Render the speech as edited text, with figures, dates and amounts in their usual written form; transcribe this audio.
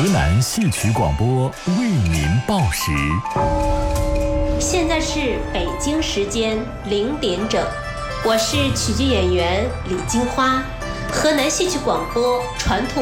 南戏曲广播为您报时。 现在是北京时间0点整，我是曲剧演员李金花，河南戏曲广播传统